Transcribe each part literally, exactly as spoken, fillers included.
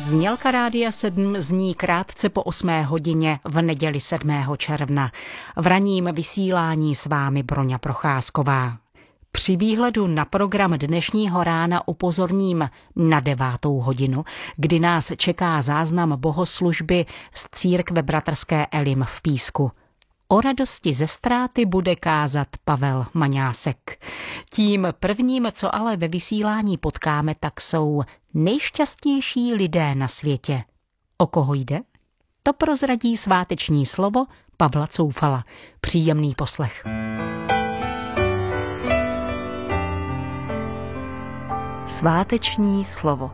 Znělka Rádia sedm zní krátce po osmé hodině v neděli sedmého června. V ranním vysílání s vámi Broňa Procházková. Při výhledu na program dnešního rána upozorním na devátou hodinu, kdy nás čeká záznam bohoslužby z církve bratrské Elim v Písku. O radosti ze ztráty bude kázat Pavel Maňásek. Tím prvním, co ale ve vysílání potkáme, tak jsou nejšťastnější lidé na světě. O koho jde? To prozradí sváteční slovo Pavla Coufala. Příjemný poslech. Sváteční slovo.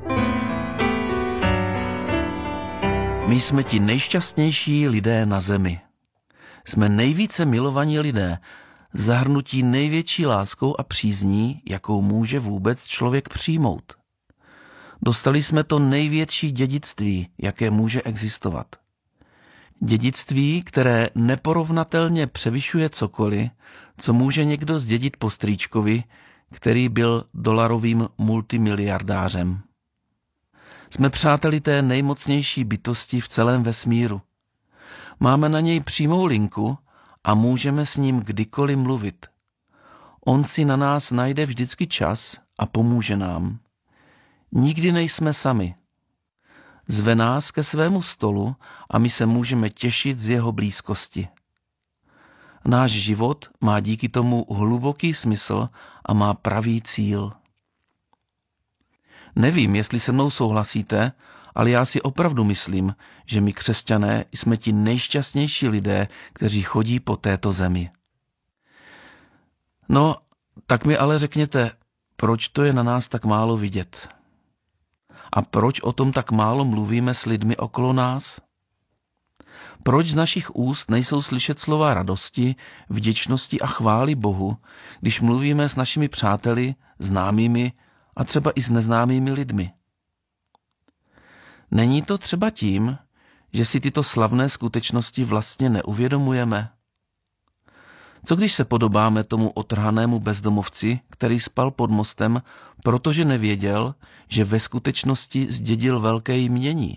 My jsme ti nejšťastnější lidé na zemi. Jsme nejvíce milovaní lidé, zahrnutí největší láskou a přízní, jakou může vůbec člověk přijmout. Dostali jsme to největší dědictví, jaké může existovat. Dědictví, které neporovnatelně převyšuje cokoliv, co může někdo zdědit po strýčkovi, který byl dolarovým multimiliardářem. Jsme přáteli té nejmocnější bytosti v celém vesmíru. Máme na něj přímou linku a můžeme s ním kdykoliv mluvit. On si na nás najde vždycky čas a pomůže nám. Nikdy nejsme sami. Zve nás ke svému stolu a my se můžeme těšit z jeho blízkosti. Náš život má díky tomu hluboký smysl a má pravý cíl. Nevím, jestli se mnou souhlasíte, ale já si opravdu myslím, že my křesťané jsme ti nejšťastnější lidé, kteří chodí po této zemi. No, tak mi ale řekněte, proč to je na nás tak málo vidět? A proč o tom tak málo mluvíme s lidmi okolo nás? Proč z našich úst nejsou slyšet slova radosti, vděčnosti a chvály Bohu, když mluvíme s našimi přáteli, známými a třeba i s neznámými lidmi? Není to třeba tím, že si tyto slavné skutečnosti vlastně neuvědomujeme? Co když se podobáme tomu otrhanému bezdomovci, který spal pod mostem, protože nevěděl, že ve skutečnosti zdědil velké jmění?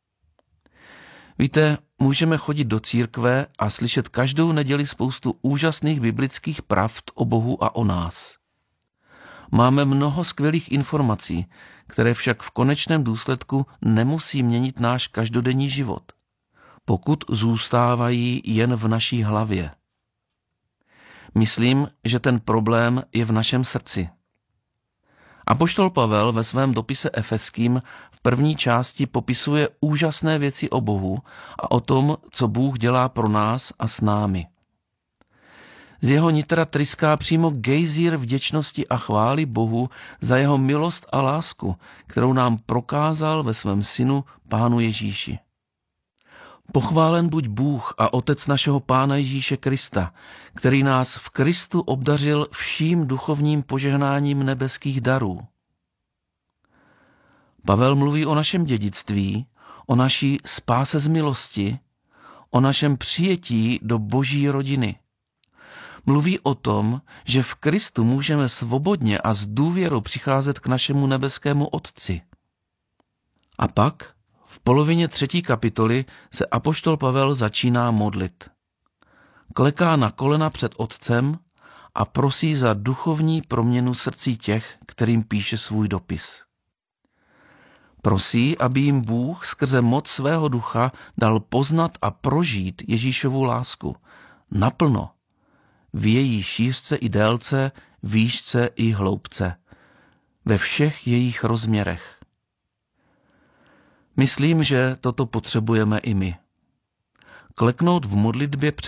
Víte, můžeme chodit do církve a slyšet každou neděli spoustu úžasných biblických pravd o Bohu a o nás. Máme mnoho skvělých informací, které však v konečném důsledku nemusí měnit náš každodenní život, pokud zůstávají jen v naší hlavě. Myslím, že ten problém je v našem srdci. Apoštol Pavel ve svém dopise Efeským v první části popisuje úžasné věci o Bohu a o tom, co Bůh dělá pro nás a s námi. Z jeho nitra tryská přímo gejzír vděčnosti a chvály Bohu za jeho milost a lásku, kterou nám prokázal ve svém synu Pánu Ježíši. Pochválen buď Bůh a Otec našeho Pána Ježíše Krista, který nás v Kristu obdařil vším duchovním požehnáním nebeských darů. Pavel mluví o našem dědictví, o naší spáse z milosti, o našem přijetí do Boží rodiny. Mluví o tom, že v Kristu můžeme svobodně a s důvěrou přicházet k našemu nebeskému Otci. A pak v polovině třetí kapitoly se apoštol Pavel začíná modlit. Kleká na kolena před Otcem a prosí za duchovní proměnu srdcí těch, kterým píše svůj dopis. Prosí, aby jim Bůh skrze moc svého ducha dal poznat a prožít Ježíšovu lásku naplno, v její šířce i délce, výšce i hloubce, ve všech jejich rozměrech. Myslím, že toto potřebujeme i my. Kleknout v modlitbě před